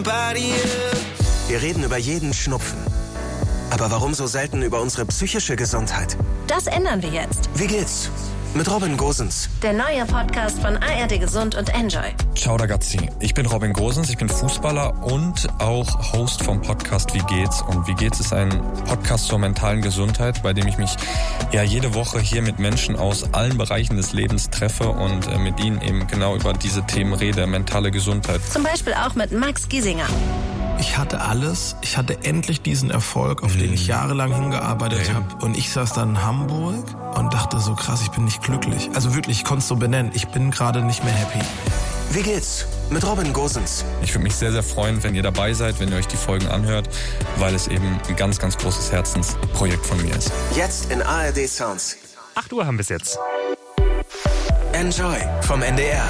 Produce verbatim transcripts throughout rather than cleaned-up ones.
Wir reden über jeden Schnupfen. Aber warum so selten über unsere psychische Gesundheit? Das ändern wir jetzt. Wie geht's? Mit Robin Gosens. Der neue Podcast von A R D Gesund und Enjoy. Ciao ragazzi, ich bin Robin Gosens, ich bin Fußballer und auch Host vom Podcast Wie geht's? Und Wie geht's ist ein Podcast zur mentalen Gesundheit, bei dem ich mich ja jede Woche hier mit Menschen aus allen Bereichen des Lebens treffe und äh, mit ihnen eben genau über diese Themen rede, mentale Gesundheit. Zum Beispiel auch mit Max Giesinger. Ich hatte alles. Ich hatte endlich diesen Erfolg, auf den ich jahrelang hingearbeitet Ja. habe. Und ich saß dann in Hamburg und dachte so, krass, ich bin nicht glücklich. Also wirklich, ich konnte es so benennen. Ich bin gerade nicht mehr happy. Wie geht's? Mit Robin Gosens. Ich würde mich sehr, sehr freuen, wenn ihr dabei seid, wenn ihr euch die Folgen anhört, weil es eben ein ganz, ganz großes Herzensprojekt von mir ist. Jetzt in A R D Sounds. acht Uhr haben wir es jetzt. Enjoy vom N D R.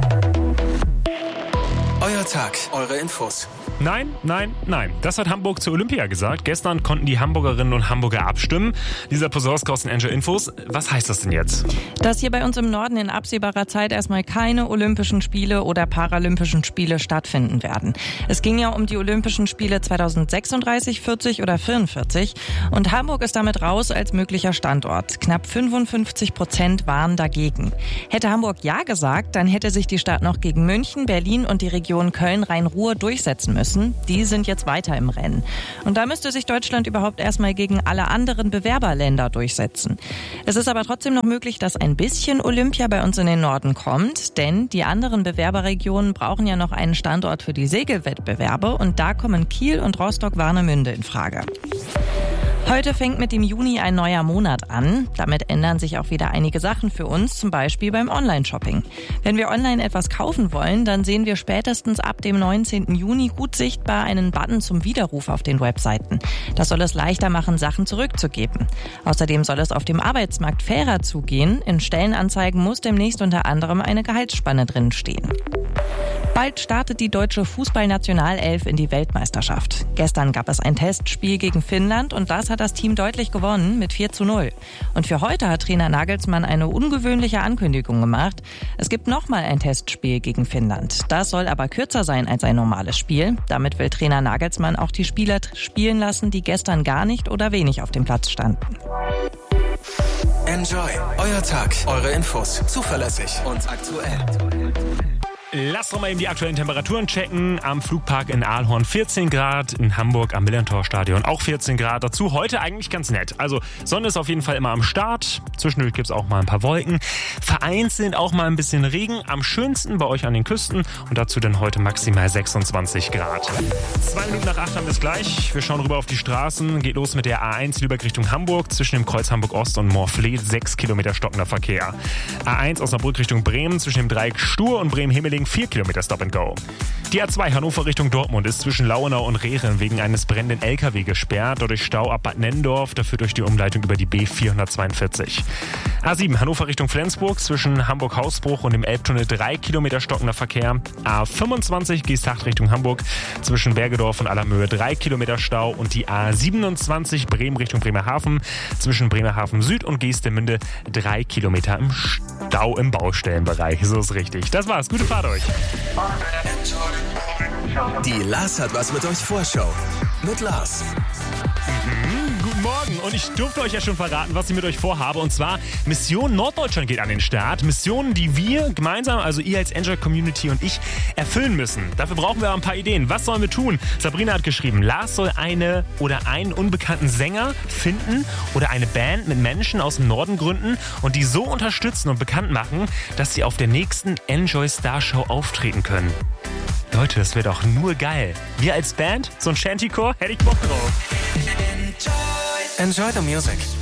Euer Tag, eure Infos. Nein, nein, nein. Das hat Hamburg zur Olympia gesagt. Gestern konnten die Hamburgerinnen und Hamburger abstimmen. Lisa Posorska aus den Enjoy Infos. Was heißt das denn jetzt? Dass hier bei uns im Norden in absehbarer Zeit erstmal keine Olympischen Spiele oder Paralympischen Spiele stattfinden werden. Es ging ja um die Olympischen Spiele zweitausendsechsunddreißig, vierzig oder vierundvierzig. Und Hamburg ist damit raus als möglicher Standort. Knapp fünfundfünfzig Prozent waren dagegen. Hätte Hamburg Ja gesagt, dann hätte sich die Stadt noch gegen München, Berlin und die Region Köln-Rhein-Ruhr durchsetzen müssen. Die sind jetzt weiter im Rennen. Und da müsste sich Deutschland überhaupt erstmal gegen alle anderen Bewerberländer durchsetzen. Es ist aber trotzdem noch möglich, dass ein bisschen Olympia bei uns in den Norden kommt, denn die anderen Bewerberregionen brauchen ja noch einen Standort für die Segelwettbewerbe und da kommen Kiel und Rostock-Warnemünde in Frage. Heute fängt mit dem Juni ein neuer Monat an. Damit ändern sich auch wieder einige Sachen für uns, zum Beispiel beim Online-Shopping. Wenn wir online etwas kaufen wollen, dann sehen wir spätestens ab dem neunzehnten Juni gut sichtbar einen Button zum Widerruf auf den Webseiten. Das soll es leichter machen, Sachen zurückzugeben. Außerdem soll es auf dem Arbeitsmarkt fairer zugehen. In Stellenanzeigen muss demnächst unter anderem eine Gehaltsspanne drin stehen. Bald startet die deutsche Fußballnationalelf in die Weltmeisterschaft. Gestern gab es ein Testspiel gegen Finnland und das hat das Team deutlich gewonnen mit vier zu null. Und für heute hat Trainer Nagelsmann eine ungewöhnliche Ankündigung gemacht. Es gibt nochmal ein Testspiel gegen Finnland. Das soll aber kürzer sein als ein normales Spiel. Damit will Trainer Nagelsmann auch die Spieler spielen lassen, die gestern gar nicht oder wenig auf dem Platz standen. Enjoy, euer Tag, eure Infos. Zuverlässig und aktuell. Lasst doch mal eben die aktuellen Temperaturen checken. Am Flugpark in Aalhorn vierzehn Grad, in Hamburg am Millantor-Stadion auch vierzehn Grad. Dazu heute eigentlich ganz nett. Also Sonne ist auf jeden Fall immer am Start. Zwischendurch gibt es auch mal ein paar Wolken. Vereinzelt auch mal ein bisschen Regen. Am schönsten bei euch an den Küsten. Und dazu dann heute maximal sechsundzwanzig Grad. Zwei Minuten nach acht haben wir es gleich. Wir schauen rüber auf die Straßen. Geht los mit der A eins Lübeck Richtung Hamburg. Zwischen dem Kreuz Hamburg-Ost und Moorfleet sechs Kilometer stockender Verkehr. A eins Osnabrück Richtung Bremen. Zwischen dem Dreieck Stur und Bremen-Himmeling vier Kilometer Stop and Go. Die A zwei Hannover Richtung Dortmund ist zwischen Lauenau und Rehren wegen eines brennenden L K W gesperrt. Dadurch Stau ab Bad Nennendorf, dafür durch die Umleitung über die B vierhundertzweiundvierzig. A sieben Hannover Richtung Flensburg zwischen Hamburg-Hausbruch und dem Elbtunnel drei Kilometer stockender Verkehr. A fünfundzwanzig Geesthacht Richtung Hamburg zwischen Bergedorf und Allermöhe drei Kilometer Stau und die A siebenundzwanzig Bremen Richtung Bremerhaven zwischen Bremerhaven Süd und Geestemünde drei Kilometer im Stau im Baustellenbereich. So ist richtig. Das war's. Gute Fahrt euch. Die Lars hat was mit euch Vorschau. Mit Lars. Mhm, guten Morgen. Und ich durfte euch ja schon verraten, was ich mit euch vorhabe. Und zwar Mission Norddeutschland geht an den Start. Missionen, die wir gemeinsam, also ihr als Enjoy Community und ich, erfüllen müssen. Dafür brauchen wir aber ein paar Ideen. Was sollen wir tun? Sabrina hat geschrieben, Lars soll eine oder einen unbekannten Sänger finden oder eine Band mit Menschen aus dem Norden gründen und die so unterstützen und bekannt machen, dass sie auf der nächsten Enjoy Star Show auftreten können. Leute, das wäre doch nur geil. Wir als Band, so ein Shantycore, hätte ich Bock drauf. Enjoy the music.